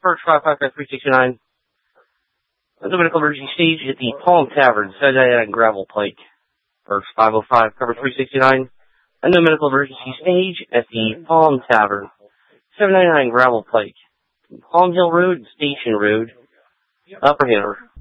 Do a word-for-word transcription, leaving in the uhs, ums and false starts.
First five five five three sixty-nine. The medical emergency stage at the Palm Tavern, seven ninety-nine Gravel Pike. First five oh five, cover three sixty-nine. A new medical emergency stage at the Palm Tavern, seven ninety-nine Gravel Pike. Palm Hill Road, Station Road, Upper Hanover.